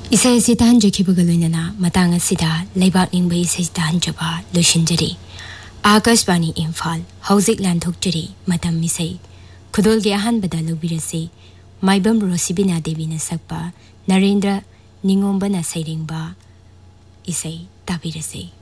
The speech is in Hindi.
इसाई से तान जखी बगलुना मतांग सिदा लेबाक निंगबई से तान जबा लुशिंजरी आकाशवाणी इम्फाल हौजिक लांथोकजरी मतम मिसई खुदोल के अहान बदा लुबिरसे माइबम रोसिबिना देवी न सकपा नरेंद्र निंगोंबना सैरिंगबा इसाई ताबिरसे।